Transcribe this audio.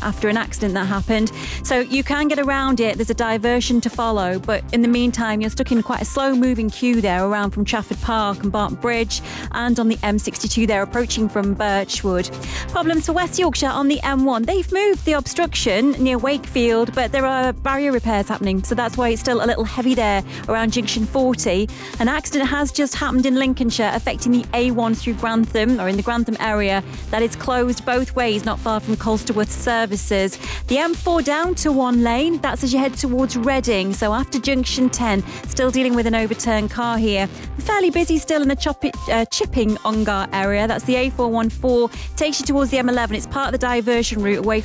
after an accident that happened. So you can get around it. There's a diversion to follow. But in the meantime, you're stuck in quite a slow-moving queue there around from Trafford Park and Barton Bridge and on the M62 there approaching from Birchwood. Problems for West Yorkshire on the M1. They've moved the obstruction near Wakefield, but there are barrier repairs happening. So that's why it's still a little heavy there around Junction 40. An accident has just happened in Lincolnshire affecting the A1 through Grantham, or in the Grantham area. That is closed both ways, not far from Colsterworth services. The M4 down to one lane. That's as you head towards Reading. So after Junction 10, still dealing with an overturned car here. Fairly busy still in the Chipping Ongar area. That's the A414. Takes you towards the M11. It's part of the diversion route away from